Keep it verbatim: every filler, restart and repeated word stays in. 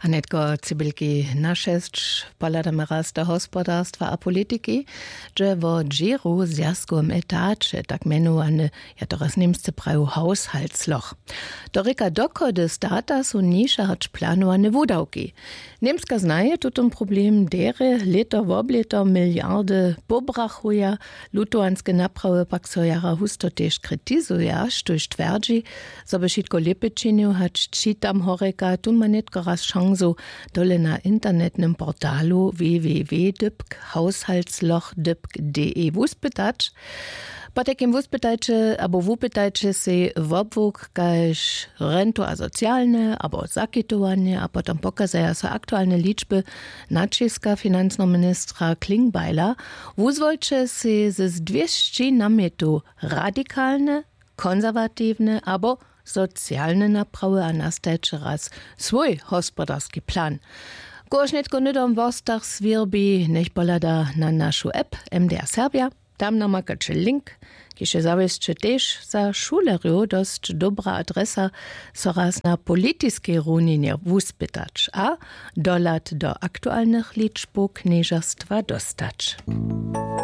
Anetko cybylki na šesť poladame rasta hospodárstva a politiky, že vo džiru zjazkom etáče, tak menované, ja teraz Niemcy prajú Haushaltsloch. Do reka dokody stata sú niža hač plánované wudawki. Niemska znaje tutum problem dere liter w obliter miliardy pobrachuja, lutuanske naprawy pak so jara husto tež kritizuja, štuž tverdzi, so by šitko lepe činil, hač čitam horeka, tu ma netko raz šansu dole na internetnym portalu w w w kropka haushaltsloch kropka d e wuspytać. Po takim wuspytajcie, abo wupytajcie se wobwóg, kaž rento a socjalne, abo zakitowanie, a potem pokazaja se aktualne liczby naciska finansno ministra Klingbeila, wuzwolcie se z dwieście namietu radikalne, konserwatywne, abo socjalne naprawy, a nastajcie raz swój gospodarski plan. Gorznietko nydom wostach swirbi, nech polada na naszu app M D R Serbia. Tam namakacie link, kiže zawieszcie też za šulerju dość dobra adresa, so raz na politiskiej runinie wuspytać, a dolat do aktualnych liczb knieżerstwa dostać.